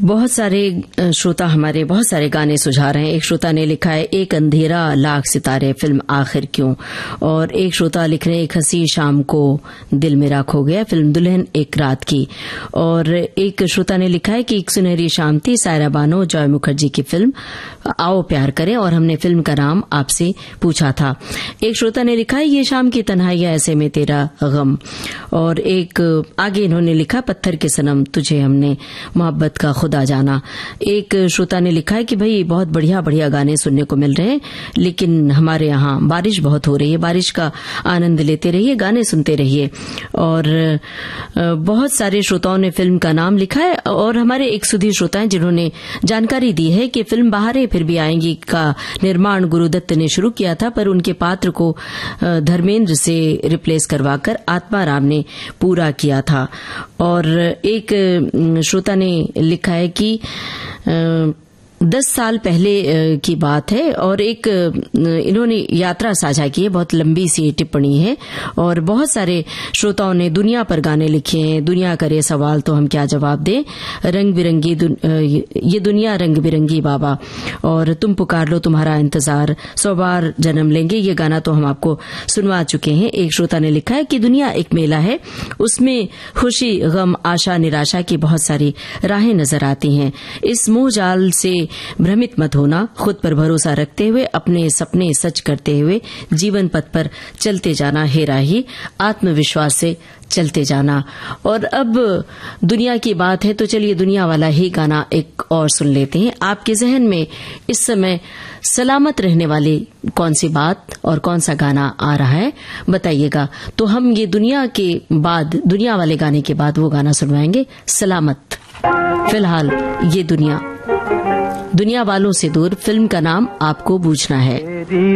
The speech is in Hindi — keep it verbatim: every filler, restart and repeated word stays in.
बहुत सारे श्रोता हमारे बहुत सारे गाने सुझा रहे हैं। एक श्रोता ने लिखा है एक अंधेरा लाख सितारे फिल्म आखिर क्यों, और एक श्रोता लिख रहे हैं एक हंसी शाम को दिल मेरा खो गया फिल्म दुल्हन एक रात की, और एक श्रोता ने लिखा है कि एक सुनहरी शाम थी सायरा बानो जॉय मुखर्जी की फिल्म आओ प्यार करें, और हमने फिल्म का नाम आपसे पूछा था। एक श्रोता ने लिखा है ये शाम की तन्हाइयां ऐसे में तेरा गम, और एक आगे इन्होंने लिखा पत्थर के सनम तुझे हमने मोहब्बत का खुदा जाना। एक श्रोता ने लिखा है कि भाई बहुत बढ़िया बढ़िया गाने सुनने को मिल रहे हैं, लेकिन हमारे यहाँ बारिश बहुत हो रही है, बारिश का आनंद लेते रहिए, गाने सुनते रहिए। और बहुत सारे श्रोताओं ने फिल्म का नाम लिखा है, और हमारे एक सुधी श्रोता हैं जिन्होंने जानकारी दी है कि फिल्म बहारें फिर भी आएंगी का निर्माण गुरुदत्त ने शुरू किया था, पर उनके पात्र को धर्मेंद्र से रिप्लेस करवाकर आत्माराम ने पूरा किया था। और एक श्रोता ने लिखा है कि दस साल पहले की बात है, और एक इन्होंने यात्रा साझा की है, बहुत लंबी सी टिप्पणी है, और बहुत सारे श्रोताओं ने दुनिया पर गाने लिखे हैं। दुनिया करे सवाल तो हम क्या जवाब दें, रंग बिरंगी दुन, ये दुनिया रंग बिरंगी बाबा, और तुम पुकार लो तुम्हारा इंतजार, सौ बार जन्म लेंगे, ये गाना तो हम आपको सुनवा चुके हैं। एक श्रोता ने लिखा है कि दुनिया एक मेला है, उसमें खुशी गम आशा निराशा की बहुत सारी राहें नजर आती हैं। इस मोह जाल से भ्रमित मत होना, खुद पर भरोसा रखते हुए अपने सपने सच करते हुए जीवन पथ पर चलते जाना, हे राही आत्मविश्वास से चलते जाना। और अब दुनिया की बात है तो चलिए दुनिया वाला ही गाना एक और सुन लेते हैं। आपके जहन में इस समय सलामत रहने वाली कौन सी बात और कौन सा गाना आ रहा है बताइएगा, तो हम ये दुनिया के बाद दुनिया वाले गाने के बाद वो गाना सुनवाएंगे सलामत। फिलहाल ये दुनिया दुनिया वालों से दूर फिल्म का नाम आपको पूछना है।